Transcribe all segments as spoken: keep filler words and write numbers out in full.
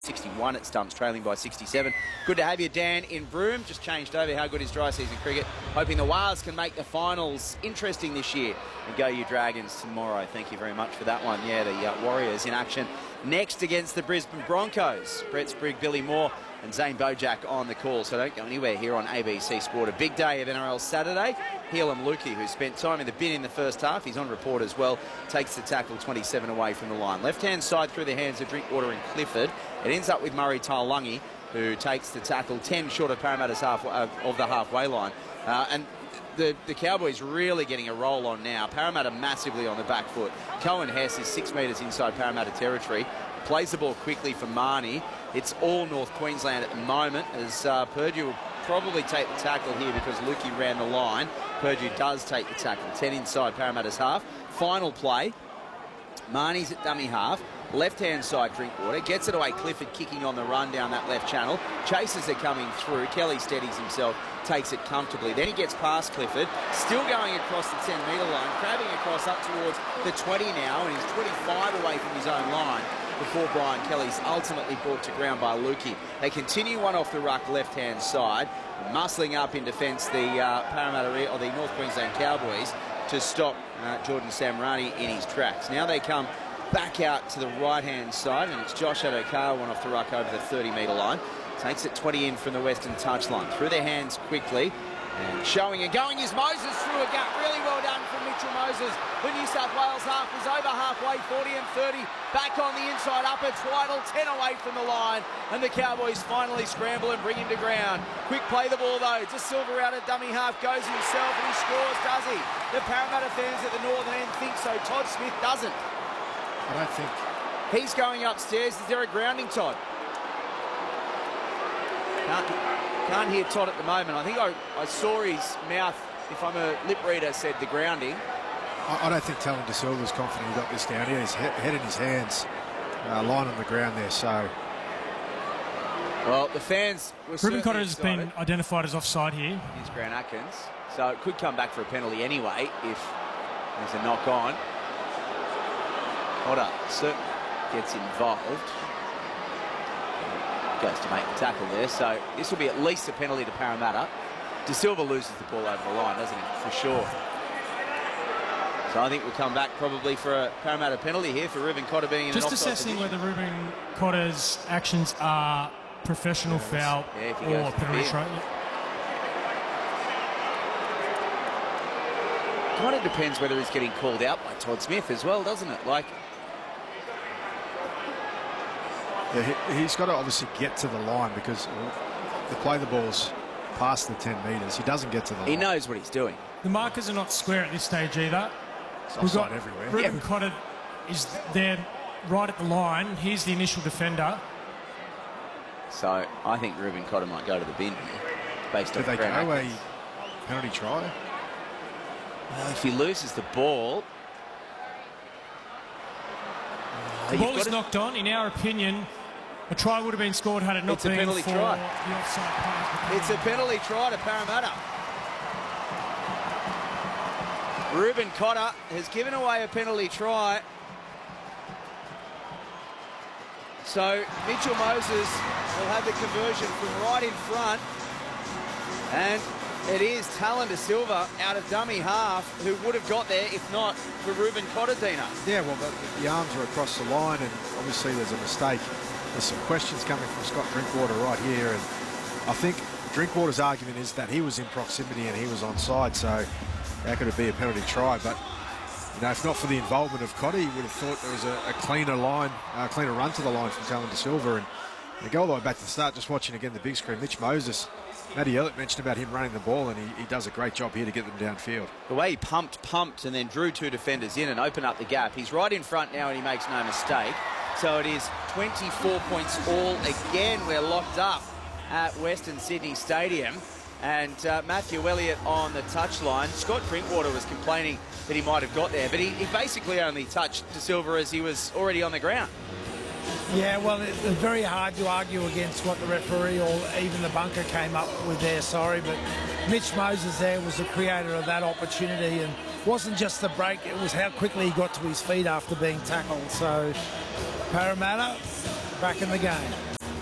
sixty-one at stumps, trailing by sixty-seven. Good to have you, Dan, in Broome. Just changed over. How good is dry season cricket? Hoping the Wales can make the finals interesting this year. And go you Dragons tomorrow. Thank you very much for that one. Yeah, the uh, Warriors in action next against the Brisbane Broncos. Brett Sprigg, Billy Moore and Zane Bojack on the call. So don't go anywhere here on A B C Sport. A big day of N R L Saturday. Helam Lukey, who spent time in the bin in the first half, he's on report as well, takes the tackle twenty-seven away from the line. Left-hand side through the hands of Drinkwater and Clifford. It ends up with Murray Taulagi, who takes the tackle ten short of Parramatta's half uh, of the halfway line. Uh, and the, the Cowboys really getting a roll on now. Parramatta massively on the back foot. Cohen Hess is six metres inside Parramatta territory. Plays the ball quickly for Marnie. It's all North Queensland at the moment, as uh, Purdue will probably take the tackle here because Lukey ran the line. Purdue does take the tackle. ten inside Parramatta's half. Final play. Marnie's at dummy half. Left-hand side Drinkwater. Gets it away. Clifford kicking on the run down that left channel. Chasers are coming through. Kelly steadies himself. Takes it comfortably. Then he gets past Clifford. Still going across the ten metre line. Crabbing across up towards the twenty now. And he's twenty-five away from his own line before Brian Kelly's ultimately brought to ground by Lukey. They continue one off the ruck left-hand side. Muscling up in defence the uh, Parramatta or the North Queensland Cowboys to stop uh, Jordan Samrani in his tracks. Now they come back out to the right-hand side, and it's Josh Adokar, one off the ruck over the thirty metre line. Takes it twenty in from the western touchline. Through their hands quickly, and showing and going is Moses through a gap. Really well done from Mitchell Moses. The New South Wales half is over halfway, forty and thirty. Back on the inside, up it's Whittle, ten away from the line. And the Cowboys finally scramble and bring him to ground. Quick play the ball though. De Silva out at dummy half, goes himself and he scores, does he? The Parramatta fans at the northern end think so. Todd Smith doesn't. I don't think. He's going upstairs. Is there a grounding, Todd? Can't, can't hear Todd at the moment. I think I, I saw his mouth, if I'm a lip reader, said the grounding. I, I don't think Talon De Silva's confident he got this down. He had his he head in his hands, uh, lying on the ground there, so... Well, the fans were Reuben Cotter has been identified as offside here. Here's Grant Atkins. So it could come back for a penalty anyway if there's a knock on. Cotter certainly gets involved. Goes to make the tackle there. So this will be at least a penalty to Parramatta. De Silva loses the ball over the line, doesn't he? For sure. So I think we'll come back probably for a Parramatta penalty here for Reuben Cotter being in Just an offside assessing position. whether Reuben Cotter's actions are professional foul yeah, if he or goes to penalty the try. Kind of depends whether he's getting called out by Todd Smith as well, doesn't it? Like, yeah, he, he's got to obviously get to the line because the play the ball's past the ten metres. He doesn't get to the line. he knows what he's doing. The markers are not square at this stage either. It's We've offside got everywhere. Reuben Yeah. Cotter is there right at the line. Here's the initial defender. So I think Reuben Cotter might go to the bin here, based Did on they go Grant a Atkins. penalty try? Well, if he loses the ball... The Uh, ball you've is got to- knocked on. In our opinion, a try would have been scored had it not It's a been penalty for try. the offside pass. It's a penalty try to Parramatta. Reuben Cotter has given away a penalty try. So Mitchell Moses will have the conversion from right in front. And it is Talon De Silva out of dummy half who would have got there if not for Reuben Cotter, Dino. Yeah, well, the, the arms are across the line, and obviously there's a mistake. There's some questions coming from Scott Drinkwater right here, and I think Drinkwater's argument is that he was in proximity and he was onside, so how could it be a penalty try? But you know, if not for the involvement of Cotter, you would have thought there was a, a cleaner line, a cleaner run to the line from Talon De Silva, and they go all the way back to the start. Just watching again the big screen, Mitch Moses. Matty Elliott mentioned about him running the ball, and he, he does a great job here to get them downfield. The way he pumped, pumped, and then drew two defenders in and opened up the gap. He's right in front now and he makes no mistake. So it is twenty-four points all again. We're locked up at Western Sydney Stadium. And uh, Matthew Elliott on the touchline. Scott Drinkwater was complaining that he might have got there, but he, he basically only touched De Silva as he was already on the ground. Yeah, well, it's very hard to argue against what the referee or even the bunker came up with there, sorry, but Mitch Moses there was the creator of that opportunity, and wasn't just the break, it was how quickly he got to his feet after being tackled. So Parramatta back in the game.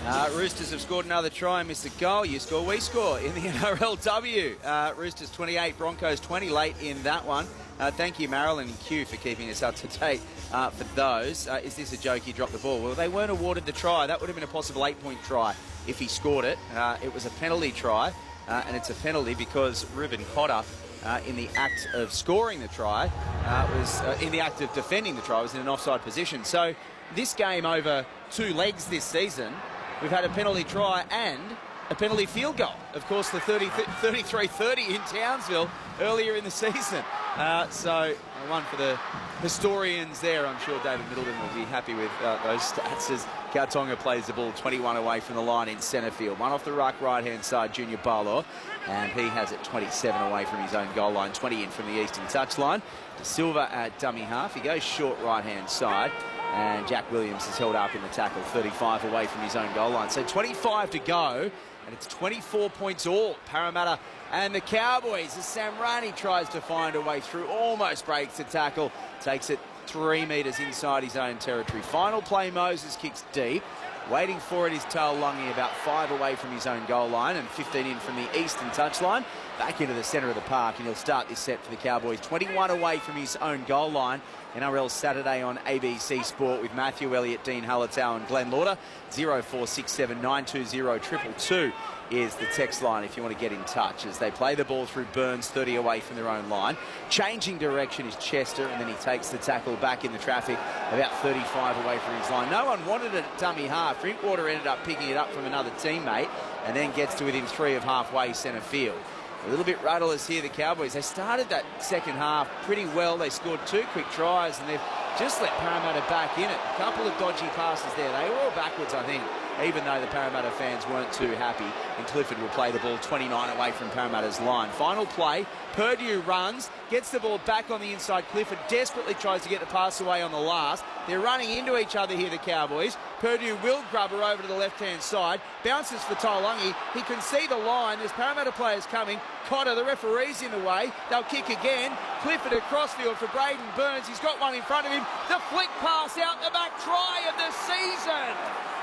Uh, Roosters have scored another try and missed a goal. You score, we score in the N R L W. Uh, Roosters twenty-eight, Broncos twenty late in that one. Uh, thank you, Marilyn and Q, for keeping us up to date uh, for those. Uh, is this a joke? He dropped the ball. Well, they weren't awarded the try. That would have been a possible eight-point try if he scored it. Uh, it was a penalty try, uh, and it's a penalty because Ruben Cotter, uh, in the act of scoring the try, uh, was uh, in the act of defending the try, was in an offside position. So this game over two legs this season, we've had a penalty try and a penalty field goal. Of course, the thirty-three thirty in Townsville earlier in the season. Uh, so one for the historians there. I'm sure David Middleton will be happy with uh, those stats as Kautonga plays the ball twenty-one away from the line in centre field. One off the ruck right-hand side, Junior Barlow, and he has it twenty-seven away from his own goal line, twenty in from the eastern touchline. De Silva at dummy half. He goes short right-hand side. And Jack Williams is held up in the tackle, thirty-five away from his own goal line. So twenty-five to go, and it's twenty-four points all. Parramatta and the Cowboys, as Sam Rani tries to find a way through, almost breaks the tackle, takes it three metres inside his own territory. Final play, Moses kicks deep. Waiting for it is Taulagi, about five away from his own goal line and fifteen in from the eastern touchline. Back into the centre of the park, and he'll start this set for the Cowboys. twenty-one away from his own goal line. N R L Saturday on A B C Sport with Matthew Elliott, Dean Hallertau and Glenn Lauder. zero four six seven nine two zero two two two is the text line if you want to get in touch as they play the ball through Burns, thirty away from their own line. Changing direction is Chester, and then he takes the tackle back in the traffic about thirty-five away from his line. No one wanted it at dummy half. Drinkwater ended up picking it up from another teammate and then gets to within three of halfway centre field. A little bit rudderless here, the Cowboys. They started that second half pretty well. They scored two quick tries and they've just let Parramatta back in it. A couple of dodgy passes there. They were all backwards, I think, even though the Parramatta fans weren't too happy. And Clifford will play the ball twenty-nine away from Parramatta's line. Final play, Purdue runs, gets the ball back on the inside. Clifford desperately tries to get the pass away on the last. They're running into each other here, the Cowboys. Purdue will grub her over to the left-hand side. Bounces for Taulagi. He can see the line. There's Parramatta players coming. Cotter, the referee's in the way. They'll kick again. Clifford across field for Braden Burns. He's got one in front of him. The flick pass out the back, try of the season.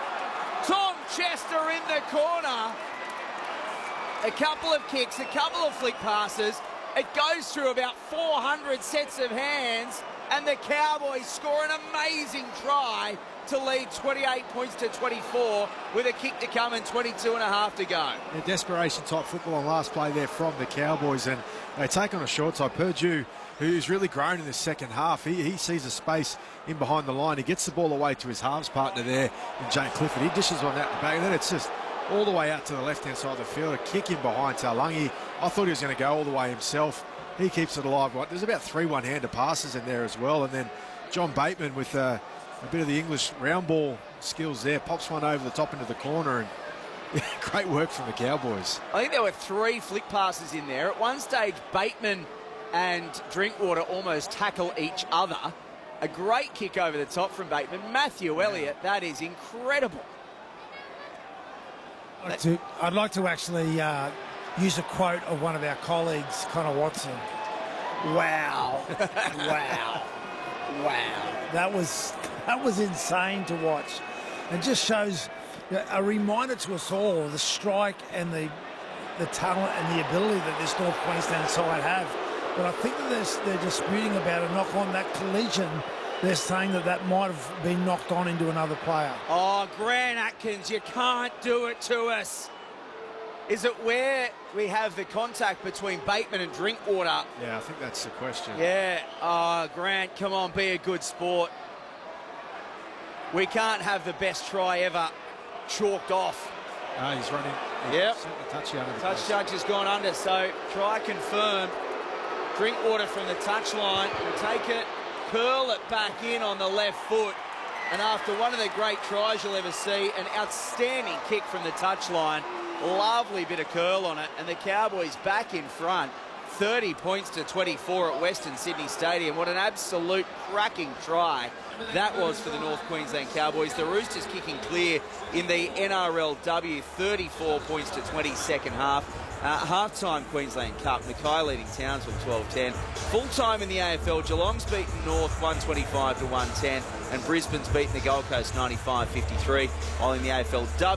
Tom Chester in the corner. A couple of kicks, a couple of flick passes. It goes through about four hundred sets of hands, and the Cowboys score an amazing try to lead twenty-eight points to twenty-four with a kick to come and twenty-two and a half to go. Yeah, desperation type football on last play there from the Cowboys, and they take on a short side. Purdue, who's really grown in the second half, he, he sees a space in behind the line. He gets the ball away to his halves partner there in Jane Clifford. He dishes one out the back, and then it's just all the way out to the left-hand side of the field, a kick in behind Taulagi. I thought he was going to go all the way himself. He keeps it alive. There's about three one-handed passes in there as well, and then John Bateman with uh, a bit of the English round ball skills there, pops one over the top into the corner, and great work from the Cowboys. I think there were three flick passes in there. At one stage, Bateman and Drinkwater almost tackle each other. A great kick over the top from Bateman. Matthew Elliott, that is incredible. I'd like to, I'd like to actually uh, use a quote of one of our colleagues, Connor Watson. Wow. Wow. Wow. That was, that was insane to watch. It just shows a reminder to us all of the strike and the, the talent and the ability that this North Queensland side have. But I think that they're, they're disputing about a knock on that collision. They're saying that that might have been knocked on into another player. Oh, Grant Atkins, you can't do it to us. Is it where we have the contact between Bateman and Drinkwater? Yeah, I think that's the question. Yeah. Oh, Grant, come on, be a good sport. We can't have the best try ever chalked off. Uh, he's running. Yep. The touch under the touch post. judge has gone under, so try confirmed. Drinkwater from the touchline will take it, curl it back in on the left foot, and after one of the great tries you'll ever see, an outstanding kick from the touchline. Lovely bit of curl on it, and the Cowboys back in front. thirty points to twenty-four at Western Sydney Stadium. What an absolute cracking try that was for the North Queensland Cowboys. The Roosters kicking clear in the N R L W, thirty-four points to twenty second half. Uh, half-time Queensland Cup, Mackay leading Townsville twelve ten. Full-time in the A F L, Geelong's beaten North one twenty-five to one ten, and Brisbane's beaten the Gold Coast ninety-five fifty-three, while in the A F L W